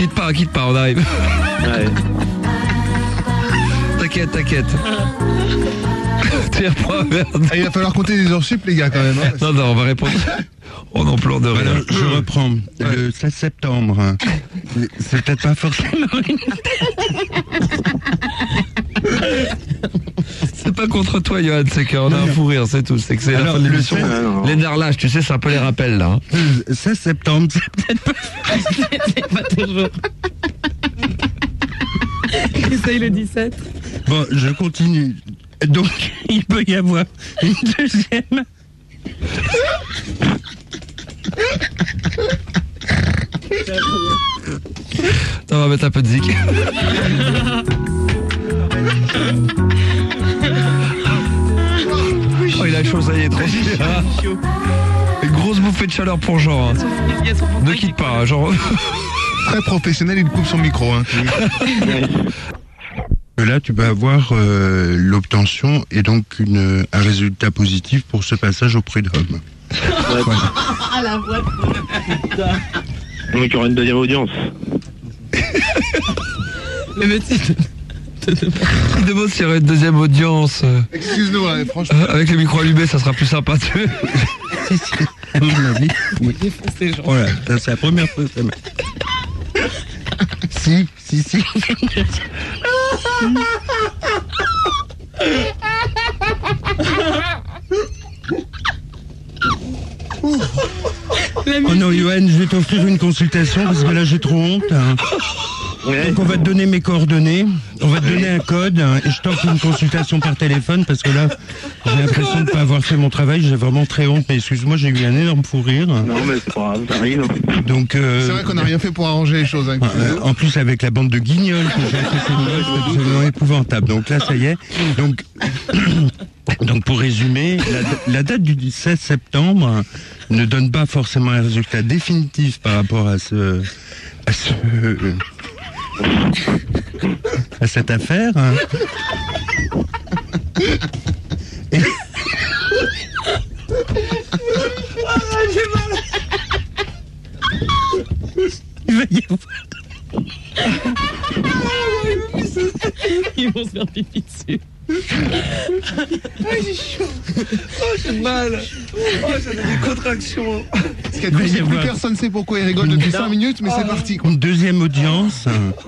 Quitte pas, on arrive. Ouais. T'inquiète. Tiens, pas merde. Il va falloir compter des heures sup, les gars, quand même. Hein. Non, on va répondre. On en pleure de rien. Alors, je reprends. Le 16 septembre. C'est peut-être pas forcément. C'est pas contre toi, Johan, c'est qu'on a un fou rire, c'est tout. C'est que c'est la fin de l'émission. Les nerfs lâches, tu sais, c'est un peu les rappels, là. Le 16 septembre, c'est peut-être pas. C'est pas toujours. Essaye le 17. Bon, je continue. Donc, il peut y avoir une deuxième. On va mettre un peu de zik. Oh, il a chaud, ça y est, tranquille. Une grosse bouffée de chaleur pour Jean. Hein. Ne quitte pas, Jean. Très professionnel, il coupe son micro. Hein. Là, tu vas avoir l'obtention et donc un résultat positif pour ce passage auprès d'homme. Ah la voix. Donc il y aura une deuxième audience. Le médecin Il demande s'il y aurait une deuxième audience. Excuse-nous, hein, franchement. Avec le micro allumé, ça sera plus sympa. À mon avis, oui. Voilà, c'est la première fois que ça m'a... Si. Oh non, Johan, je vais t'offrir une consultation parce que là j'ai trop honte. Hein. Ouais. Donc on va te donner mes coordonnées, on va te donner un code et je t'offre une consultation par téléphone parce que là j'ai l'impression de ne pas avoir fait mon travail, j'ai vraiment très honte, mais excuse-moi, j'ai eu un énorme fou rire. Non mais c'est pas grave, ça arrive. Donc C'est vrai qu'on n'a rien fait pour arranger les choses. Hein. en plus avec la bande de guignols que j'ai à côté de moi, c'est absolument épouvantable. Donc là ça y est. Donc pour résumer, la date du 16 septembre ne donne pas forcément un résultat définitif par rapport à cette affaire. Hein. Il va y avoir... Ils vont se faire pipi dessus. J'ai chaud. Oh, j'ai mal. Oh, j'en ai des contractions. Ce qui est cool, c'est que plus personne ne sait pourquoi il rigole depuis 5 minutes, mais c'est parti. Quoi. Une deuxième audience.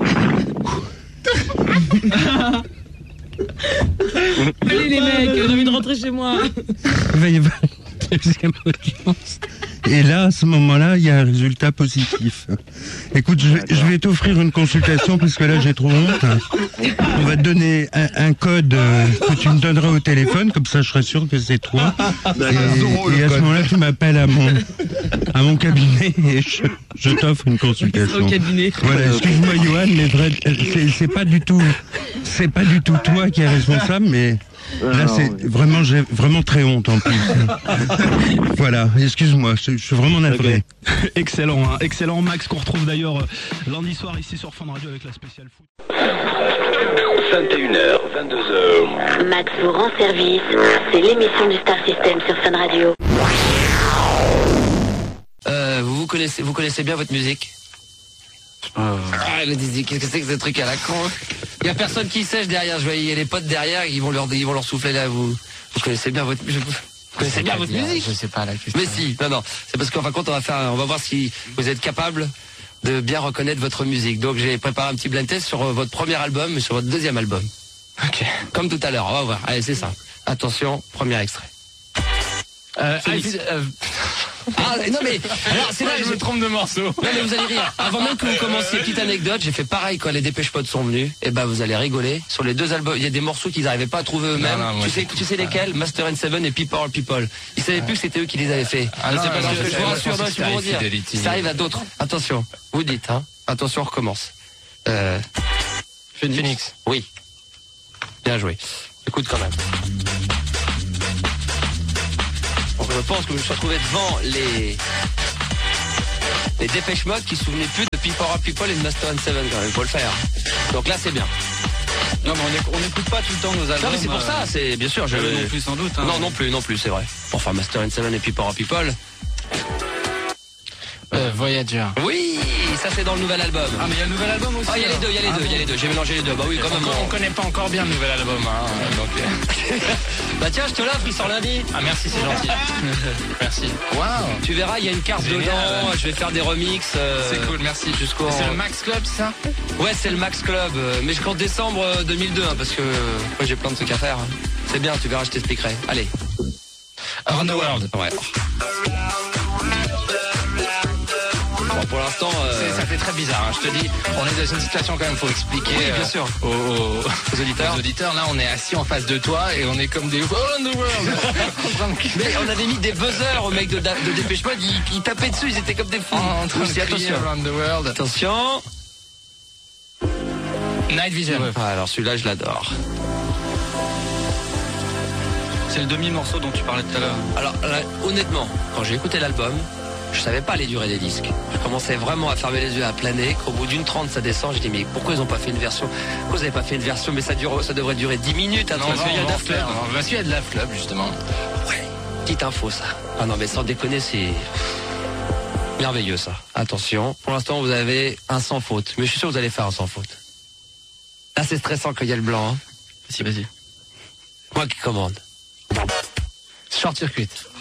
Allez les mecs, j'ai envie de rentrer chez moi. Il va y avoir une deuxième audience. Et là, à ce moment-là, il y a un résultat positif. Écoute, je vais t'offrir une consultation parce que là, j'ai trop honte. On va te donner un code que tu me donneras au téléphone, comme ça, je serai sûr que c'est toi. Et à ce moment-là, tu m'appelles à mon cabinet et je t'offre une consultation. Au cabinet. Voilà, excuse-moi, Johan, mais c'est pas du tout toi qui es responsable, mais... Là, j'ai vraiment très honte en plus. Voilà, excuse-moi, je suis vraiment navré. Excellent, hein, excellent Max qu'on retrouve d'ailleurs lundi soir ici sur Fun Radio avec la spéciale foot. 21h, 22h. Max vous rend service, c'est l'émission du Star System sur Fun Radio. Vous connaissez bien votre musique? Le Dizzy, qu'est-ce que c'est que ce truc à la con? Il y a personne qui sèche derrière, je vois, il y a les potes derrière, ils vont leur souffler là, vous connaissez bien votre musique? Vous connaissez bien votre musique? Je sais pas la question. Mais si, non, c'est parce qu'en fin de compte, on va voir si vous êtes capable de bien reconnaître votre musique. Donc j'ai préparé un petit blind test sur votre premier album et sur votre deuxième album. Ok. Comme tout à l'heure, on va voir. Allez, c'est ça. Attention, premier extrait. Ah non mais alors c'est là que je me trompe de morceau. Non mais vous allez rire. Avant même que vous commenciez, petite anecdote, j'ai fait pareil quand les Dépêche Mode sont venus. Et ben vous allez rigoler. Sur les deux albums, il y a des morceaux qu'ils n'arrivaient pas à trouver eux-mêmes. Tu sais lesquels? Master and Seven et People are People. Ils savaient plus que c'était eux qui les avaient fait. C'est parce que je vous rassure, je peux vous dire. Ça arrive à d'autres. Attention, vous dites hein. Attention, on recommence. Phoenix. Oui. Bien joué. Écoute quand même. Je pense que je me suis retrouvé devant les Dépêche Mode qui se souvenaient plus de People are People et de Master and Seven quand même, il faut le faire. Donc là c'est bien. Non mais on n'écoute pas tout le temps nos albums. Non mais c'est pour ça, c'est bien sûr. Non plus sans doute. Hein. Non plus, c'est vrai. Enfin Master and Seven et People are People. Voyager. Oui. ça c'est dans le nouvel album. Ah mais il y a le nouvel album aussi. Ah, il y a les deux, j'ai mélangé les deux. Bah oui, quand même. On connaît pas encore bien le nouvel album, hein, donc... Bah tiens, je te l'offre, il sort lundi. Ah merci, c'est gentil. Merci. Waouh. Tu verras, il y a une carte Génial. dedans, je vais faire des remixes. C'est cool, merci. Jusqu'au... C'est le Max Club, c'est ça? Ouais, c'est le Max Club, mais jusqu'en décembre 2002, hein, parce que moi j'ai plein de trucs à faire. C'est bien, tu verras, je t'expliquerai. Allez. Around the World. Ouais. Bon, pour l'instant... Ça fait très bizarre, hein, je te dis. On est dans une situation quand même, faut expliquer oui, bien sûr. Aux auditeurs. Là, on est assis en face de toi et on est comme des Around the World. Mais on avait mis des buzzers aux mecs de Dépêche Mode, ils tapaient dessus, ils étaient comme des fous. En train de crier attention. Around the World. Attention. Night Vision. Ah, alors celui-là, je l'adore. C'est le demi-morceau dont tu parlais tout à l'heure. Alors là, honnêtement, quand j'ai écouté l'album, je savais pas les durées des disques. Je commençais vraiment à fermer les yeux, à planer. Qu'au bout d'une 30, ça descend. Je dis mais pourquoi ils ont pas fait une version? Pourquoi vous avez pas fait une version? Mais ça devrait durer 10 minutes. Non, parce qu'il y a de la fleuve. Parce qu'il y a de la fleuve, justement. Ouais. Petite info, ça. Ah non, mais sans déconner, c'est merveilleux, ça. Attention. Pour l'instant, vous avez un sans faute. Mais je suis sûr que vous allez faire un sans faute. Là, c'est stressant quand il y a le blanc. Hein. Vas-y. Moi qui commande. Short Circuit.